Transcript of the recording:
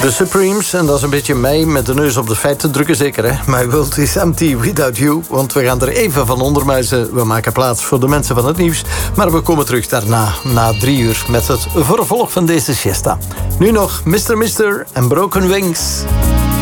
De Supremes, en dat is een beetje mij met de neus op de feiten drukken, zeker, hè? My world is empty without you, want we gaan er even van ondermuizen. We maken plaats voor de mensen van het nieuws, maar we komen terug daarna, na 3 uur, met het vervolg van deze siesta. Nu nog Mr. en Broken Wings.